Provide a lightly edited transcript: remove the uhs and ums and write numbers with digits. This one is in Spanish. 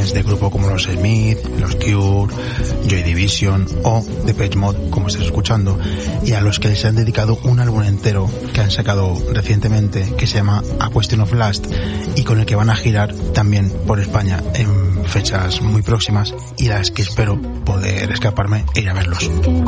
fans de grupos como los Smith, los Cure, Joy Division o Depeche Mode, como estás escuchando, y a los que les han dedicado un álbum entero que han sacado recientemente que se llama A Question of Lust y con el que van a girar también por España en fechas muy próximas y las que espero poder escaparme e ir a verlos.